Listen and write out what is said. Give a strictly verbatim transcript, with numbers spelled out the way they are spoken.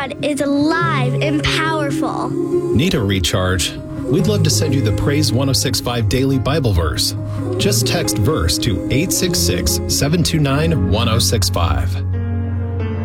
God is alive and powerful. Need a recharge? We'd love to send you the Praise one oh six point five Daily Bible Verse. Just text verse to eight six six, seven two nine, one oh six five.